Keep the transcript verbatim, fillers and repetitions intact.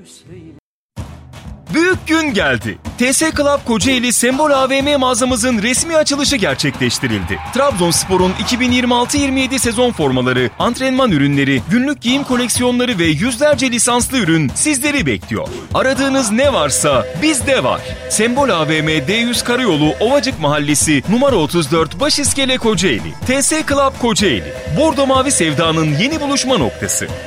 Büyük gün geldi. T S Club Kocaeli Sembol A V M mağazamızın resmi açılışı gerçekleştirildi. Trabzonspor'un iki bin yirmi altı yirmi yedi sezon formaları, antrenman ürünleri, günlük giyim koleksiyonları ve yüzlerce lisanslı ürün sizleri bekliyor. Aradığınız ne varsa bizde var. Sembol A V M D yüz Karayolu Ovacık Mahallesi numara otuz dört Başiskele Kocaeli. T S Club Kocaeli. Bordo Mavi Sevda'nın yeni buluşma noktası.